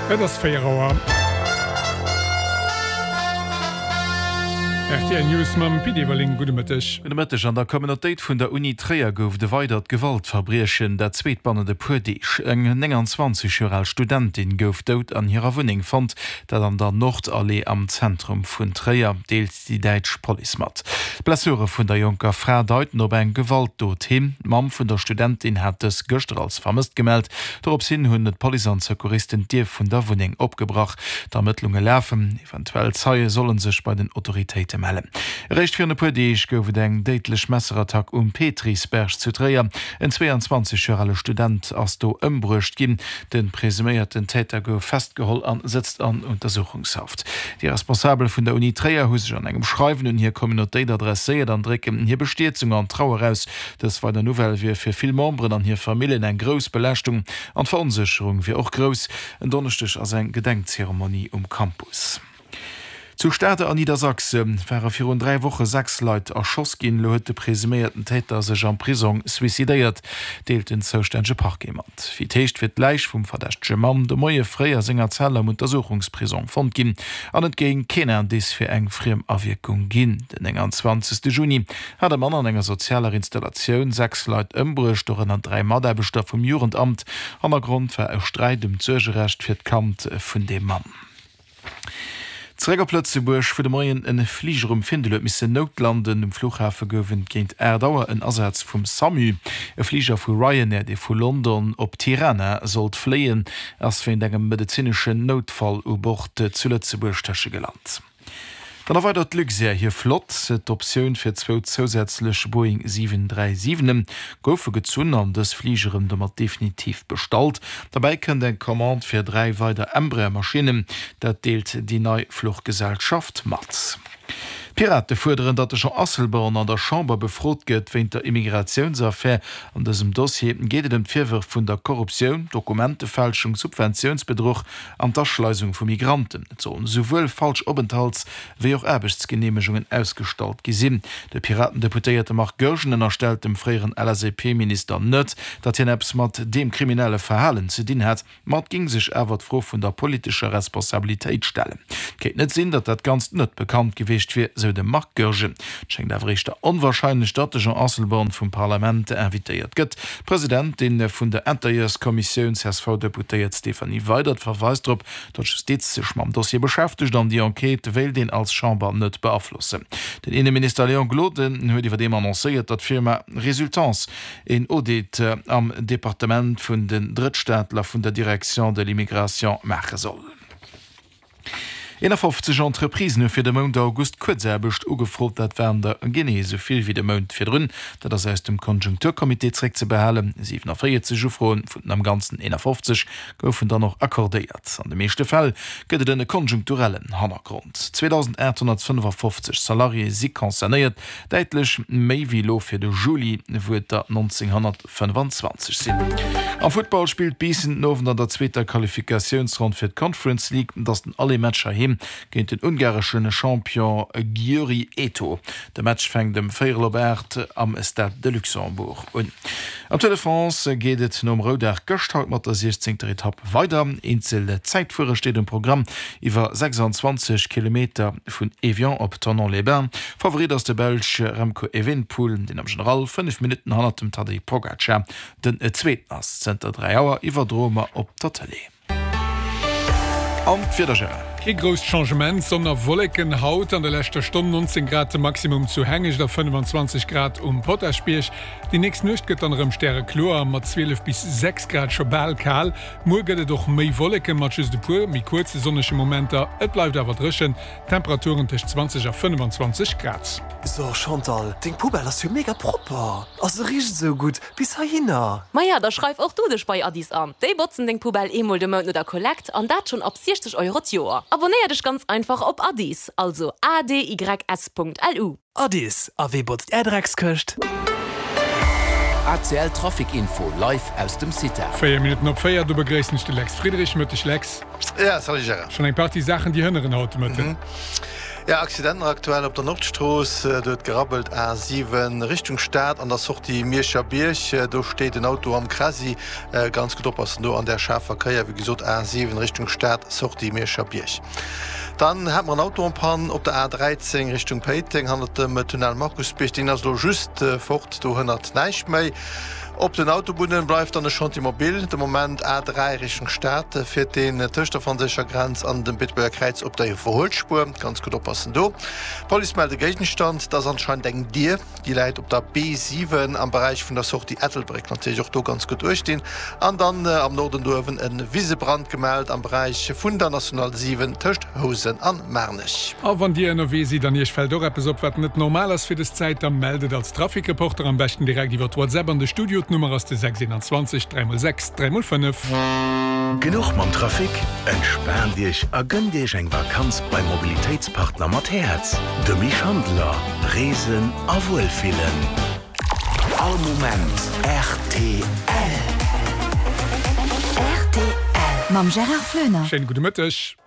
Das Feierauer. RTL News mam Pidewaling Gudemëttech. Gudemëttech an der Kommunitéit vun der Uni Träier gouf de weitert Gewaltverbriechen der zweetbannende Pudeich. Eng 29-jährige Studentin gouf dot an hireer Wuning fand, dat an der Nordallee am Zentrum vun Träier deelt die Deitsch Polimat. Blesseure vun der Junker Frau deuten op eng Gewaltdot hin. Mam vun der Studentin hat es gëster als vermisst gemeldt. Dorop sinn hunn et Polizeisekuristin Dir vun der Wuning opgebracht. D'Ermittlunge läfen, eventuell Zeie sollen sech bei den Autoritäten mellen. Recht fir ne Pudeich gouf eng deitlech Messerattack Petrisberg zu Träier. En 22-jährige Student ass do ëmbrucht ginn. Den presuméierten Täter gouf festgeholl an sitzt an Untersuchungshaft. Die Responsabel vun der Uni Träier hu sech an engem Schreiwen hun hier Communitéit adresséiert an drecken hier Besteetzung an Trauer aus. Das war der Novel wie fir vill Membren an hier Familien eng gros Belächtung an Verunsicherung wie och gros en donnerstech as eng Gedenkzeremonie Campus. Zu Städte an Niedersachsen waren 3 Wochen 6 Leute erschoss gin, lo huet de presumierten Täter sech an Prison suicidéiert, deelt den zouständge Parkgemand. Wie techt fir gleich vum verdächtge Mann de moie fréier Sänger Zell am Untersuchungsprison fand gin, an et géint kennen dis fir eng friem Awirkung ginn. Den 20. Juni hat der Mann an enger sozialer Installationun 6 Leute ëmbrucht durch an 3 Maderbestoff vom Jugendamt an der Grund war Streit dem Zürgerecht fir d'Kant vun dem Mann. Trägerplötzeburg für de Moien en Flieger Findele misse Notlanden Flughafen gowen géint Erdauer en Ersatz vum Samu. E Flieger vu Ryanair, de vu London op Tirana sollt fleien, ass fir engem medizinschen Notfall u Bord zu Lützeburg-Tasche gelandt. Dann erweitert Luxair hier flott, et Optionun fir 2 zusätzlich Boeing 737 goufe gezun an des Fliegerem dommer definitiv bestalt. Dabei kann den Kommand fir 3 weiter Embraer-Maschinen, dat deelt die neue Fluchtgesellschaft mat. Pirate forderen, dat schon Asselborn an der Chamber befrot gëtt wéint der Immigrationsaffaire an diesem Dossier geht dem Virwurf vun der Korruption, Dokumentefälschung, Subventionsbedruch an Daschleisung vu Migranten. Sowohl falsch Obenthalts wie auch Erbechtsgenehmigungen ausgestalt gesinn. Der Piratendeputierte Mark Görgen erstellt dem freieren LACP-Minister nett, dat hin Apps mat dem kriminelle Verhalen zu dien hat, mat ging sich erwer froh vun der politischer Responsabilität stellen. Geht net sinn, dat dat ganz net bekannt gewicht wie so de Mark Görgen. Schenkt derrichcht der unwahrscheinlich dat Jean Asselborn vum Parlament invitiert gëtt. Präsidentin vun der Interieurskommissions SV-Deputiert Stephanie Weidert verweist op, dat Justiz sech mam Dossier beschäftigt an die Enquete will den als Chamber net beabflussen. Den Innenminister Leon Gloden huet iwwer dem annoncéiert, dat Firma Resultans in Audit am Departement vun den Drittstaatler vun der Direktion de l'Immigration machen soll. 50 Entreprisen fir de Mount August kurzerbecht ugefrot, dat wären der Gene soviel wie de Mount fir drun, dat das aus dem Konjunkturkomitee zräg ze behalen. 47 Jufroen vun am ganzen 51 goufen dann noch akkordéiert. An de meeschte Fall gëtt den konjunkturellen Hannergrund. 2855 Salarie si konzernéiert, deitlech méi wie lo fir de Juli woet der 1925 sinn. Am Football spielt Biesen nowen an der zweter Qualifikationsrund fir d Conference League, dats den alle Matscher hin géint den ungarischen Champion Gyuri Eto. De Match fängt dem Feierlobert am Stade de Luxembourg. Und am Tour de France geht et nom Roder Göchthaut mat der 16. Etappe weiter. Insel Zeitfuhrer steht im Programm iwwer 26 Kilometer vun Evian op Tonon-les-Bains. Favorit aus der Belge Remco Evenepoel, den am General 5 Minuten han dem Tadej Pogacar, den zweiten ass Center 3 Auer iwwer Droma op der Tele. Am Vierdergerre. Gros Changement, sonder Wolleken Haut an der letzter Stunde 19 Grad Maximum zu hängisch, der 25 Grad Potterspiech. Die nächste Nacht geht dann im Sterre Chlor mit 12 bis 6 Grad schon bald kahl. Morgen geht doch mehr Wolleken, matches de pur, mit kurze sonnige Momente. Es bleibt aber drischen. Temperaturen zwischen 20 und 25 Grad. So, Chantal, den Pubel ist ja mega proper. Also riecht so gut, bis hierhin. Maja, da schreib auch du dich bei Addis an. Die botzen den Pubel emol de Monat oder Kollekt und das schon ab 60 Euro das Jahr. Abonnier dich ganz einfach auf Addis, also adys.lu. Addis, botzt Erdrecksköcht. ACL Traffic-Info live aus dem City. 4 Minuten op 4, du begrüßt den Lex Friedrich mit dich Lex. Ja, soll ich sagen. Schon ein paar die Sachen, die höheren Haut mit. Ja, Accidenten aktuell op der Nordstroß dort gerabbelt A7 Richtung Stadt an der sucht die Mirscher Birch do steht ein Auto am Krasi ganz gut oppassen du an der Schafverkehr wie gesagt A7 Richtung Stadt sucht die Mirscher Birch. Dann hat man Autopan op der A13 Richtung Peiting handelt dem Tunnel Markusbich den as just fort do 100 Neiich mei. Op den Autobunden bleibt dann schon immobil. De Moment A3 Richtung Staat fir den Töchter van secher Grenz an den Bitburger Kreiz op der Verholspur ganz gut oppassen do. Poli melde Gegenstand, das anscheinend eng Dir, die Leiit op der B7 am Bereich vun der Sucht die Ethelbrick natürlich auch do ganz gut durchstehen. An dann am Norden Dürfen en Wiesebrand gemeldet am Bereich vun der National 7 Töchthosen an Mernech. A wann die NRW sie dann fällt do op net normal as fir des Zeit dann meldet als Trafikreporter am besten direkt die WhatsApp an de Studio Nummer aus der 26 306 305. Genug mam Trafik, entspann Dich a gönn Dich eng Vakanz bei Mobilitätspartner Matthias. De Mischhandler, Reesen a Wohlfilen. All Moment RTL. RTL. Mam Gerard Flöner. Schönen guten Mittag.